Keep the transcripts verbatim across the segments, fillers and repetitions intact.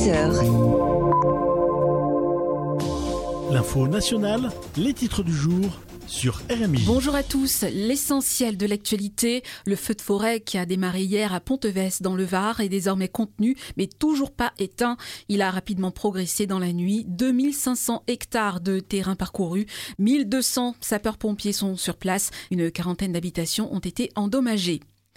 dix heures. L'info nationale, les titres du jour sur R M I. Bonjour à tous. L'essentiel de l'actualité, le feu de forêt qui a démarré hier à Pontevès dans le Var est désormais contenu mais toujours pas éteint. Il a rapidement progressé dans la nuit. deux mille cinq cents hectares de terrain parcourus, mille deux cents sapeurs-pompiers sont sur place. Une quarantaine d'habitations ont été endommagées.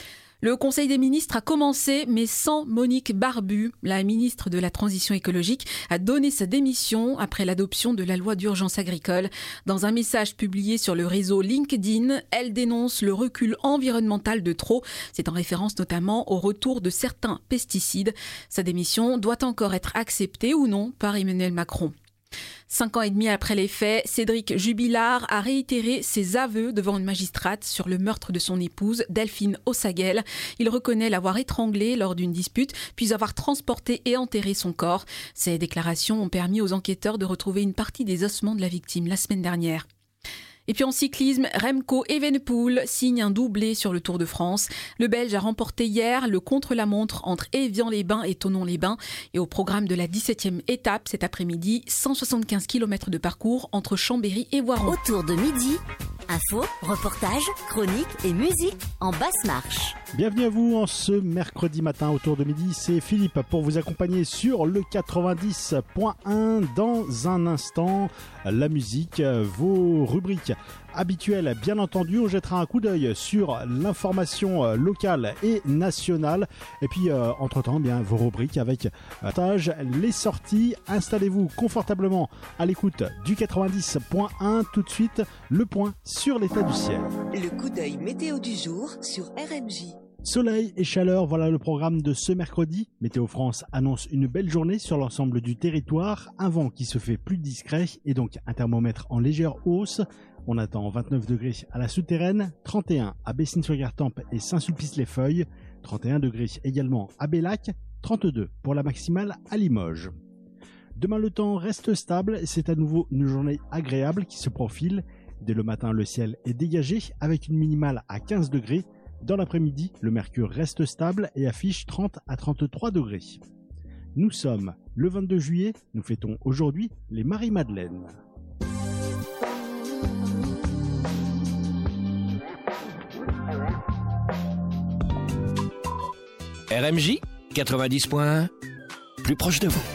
Le Conseil des ministres a commencé, mais sans Monique Barbu. La ministre de la Transition écologique a donné sa démission après l'adoption de la loi d'urgence agricole. Dans un message publié sur le réseau LinkedIn, elle dénonce le recul environnemental de trop. C'est en référence notamment au retour de certains pesticides. Sa démission doit encore être acceptée ou non par Emmanuel Macron. Cinq ans et demi après les faits, Cédric Jubilard a réitéré ses aveux devant une magistrate sur le meurtre de son épouse, Delphine Ossaguel. Il reconnaît l'avoir étranglée lors d'une dispute, puis avoir transporté et enterré son corps. Ces déclarations ont permis aux enquêteurs de retrouver une partie des ossements de la victime la semaine dernière. Et puis en cyclisme, Remco Evenepoel signe un doublé sur le Tour de France. Le Belge a remporté hier le contre-la-montre entre Évian-les-Bains et Thonon-les-Bains. Et au programme de la dix-septième étape cet après-midi, cent soixante-quinze kilomètres de parcours entre Chambéry et Voiron. Autour de midi, infos, reportages, chroniques et musique en basse marche. Bienvenue à vous en ce mercredi matin autour de midi, c'est Philippe pour vous accompagner sur le quatre-vingt-dix point un. Dans un instant, la musique, vos rubriques habituelles bien entendu, on jettera un coup d'œil sur l'information locale et nationale et puis euh, entre-temps bien vos rubriques avec euh, les sorties. Installez-vous confortablement à l'écoute du quatre-vingt-dix point un. Tout de suite, le point sur l'état du ciel. Le coup d'œil météo du jour sur R M J. Soleil et chaleur, voilà le programme de ce mercredi. Météo France annonce une belle journée sur l'ensemble du territoire. Un vent qui se fait plus discret et donc un thermomètre en légère hausse. On attend vingt-neuf degrés à la souterraine, trente et un à Bessines-sur-Gartempe et Saint-Sulpice-les-Feuilles, trente et un degrés également à Bellac, trente-deux pour la maximale à Limoges. Demain le temps reste stable, c'est à nouveau une journée agréable qui se profile. Dès le matin le ciel est dégagé avec une minimale à quinze degrés. Dans l'après-midi, le mercure reste stable et affiche trente à trente-trois degrés. Nous sommes le vingt-deux juillet, nous fêtons aujourd'hui les Marie-Madeleine. R M J quatre-vingt-dix point un, plus proche de vous.